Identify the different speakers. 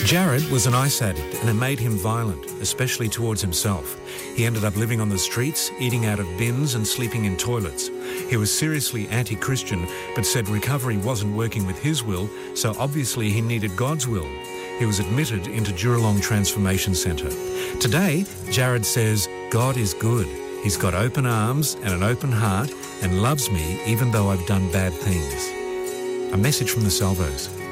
Speaker 1: Jared was an ice addict and it made him violent, especially towards himself. He ended up living on the streets, eating out of bins and sleeping in toilets. He was seriously anti-Christian but said recovery wasn't working with his will, so obviously he needed God's will. He was admitted into Juralong Transformation Centre. Today, Jared says, God is good. He's got open arms and an open heart and loves me even though I've done bad things. A message from the Salvos.